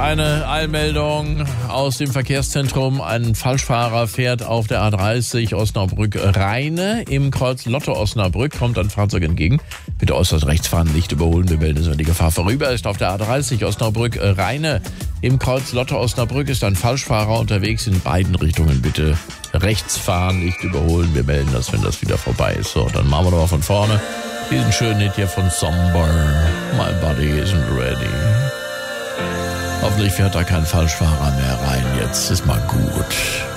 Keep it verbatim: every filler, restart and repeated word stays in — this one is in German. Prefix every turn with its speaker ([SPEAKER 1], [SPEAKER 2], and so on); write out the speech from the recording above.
[SPEAKER 1] Eine Eilmeldung aus dem Verkehrszentrum. Ein Falschfahrer fährt auf der A dreißig Osnabrück-Rheine. Im Kreuz Lotte-Osnabrück kommt ein Fahrzeug entgegen. Bitte äußerst rechts fahren, nicht überholen. Wir melden es, wenn die Gefahr vorüber ist. Auf der A dreißig Osnabrück-Rheine. Im Kreuz Lotte-Osnabrück ist ein Falschfahrer unterwegs. In beiden Richtungen bitte rechts fahren, nicht überholen. Wir melden das, wenn das wieder vorbei ist. So, dann machen wir doch mal von vorne diesen schönen Hit hier von Somber. My body isn't ready. Hoffentlich fährt da kein Falschfahrer mehr rein. Jetzt ist mal gut.